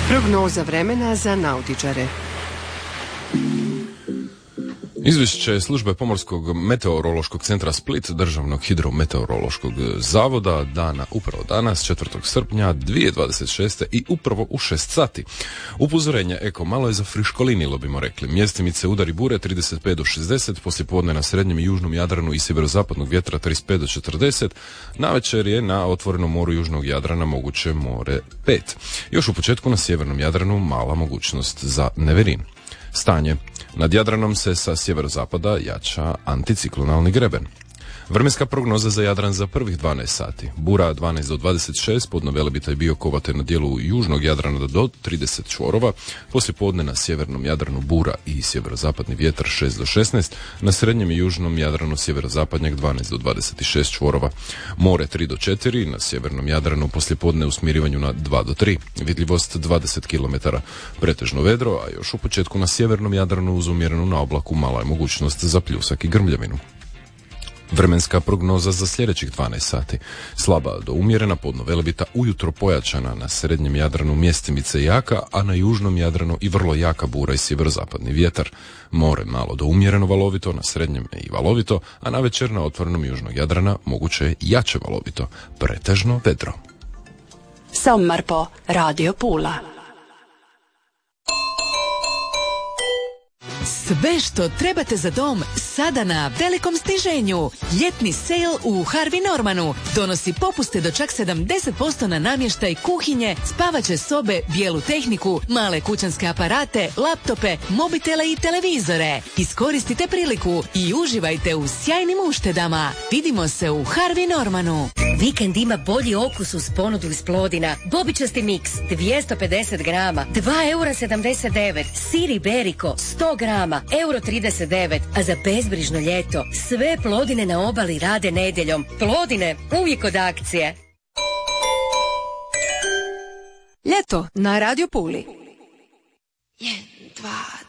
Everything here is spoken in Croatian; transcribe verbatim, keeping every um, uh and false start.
Prognoza vremena za nautičare. Izvješće službe Pomorskog meteorološkog centra Split, Državnog hidrometeorološkog zavoda, dana upravo danas, četvrtog srpnja dvije tisuće dvadeset šeste i upravo u šest sati. Upozorenje eko malo je zafriškolinilo, bimo rekli. Mjestimice udari bure trideset pet do šezdeset, poslijepodne na srednjem i južnom Jadranu i sjeverozapadnog vjetra trideset pet do četrdeset, navečer je na otvorenom moru južnog Jadrana moguće more pet. Još u početku na sjevernom Jadranu mala mogućnost za neverin. Stanje. Nad Jadranom se sa sjeverozapada jača anticiklonalni greben. Vremenska prognoza za Jadran za prvih dvanaest sati. Bura dvanaest do dvadeset šest, podno Velebita i Biokova te na dijelu južnog Jadrana do trideset čvorova, poslije podne na sjevernom Jadranu bura i sjeverozapadni vjetar šest do šesnaest, na srednjem i južnom Jadranu sjeverozapadnjak dvanaest do dvadeset šest čvorova. More tri do četiri, na sjevernom Jadranu poslije podne u smirivanju na dva do tri, vidljivost dvadeset kilometara. Pretežno vedro, a još u početku na sjevernom Jadranu uz umjerenu na oblaku mala je mogućnost za pljusak i grmljavinu. Vremenska prognoza za sljedećih dvanaest sati. Slaba do umjerena, podno Velebita, ujutro pojačana, na srednjem Jadranu mjestimice jaka, a na južnom Jadranu i vrlo jaka bura i sjeverozapadni vjetar. More malo do umjereno valovito, na srednjem i valovito, a navečer na otvorenom južnog Jadrana moguće je jače valovito, pretežno vedro. Sommar på Radio Pula. Sve što trebate za dom sada na velikom sniženju. Ljetni sale u Harvey Normanu donosi popuste do čak sedamdeset posto na namještaj kuhinje, spavaće sobe, bijelu tehniku, male kućanske aparate, laptope, mobitele i televizore. Iskoristite priliku i uživajte u sjajnim uštedama. Vidimo se u Harvey Normanu. Vikend ima bolji okus uz ponudu iz Plodina. Bobičasti miks dvjesto pedeset grama, dva eura sedamdeset devet. Sir Iberico sto grama, euro trideset devet. A za bezbrižno ljeto sve Plodine na obali rade nedjeljom. Plodine, uvijek od akcije. Ljeto na Radio Puli. jedan, dva,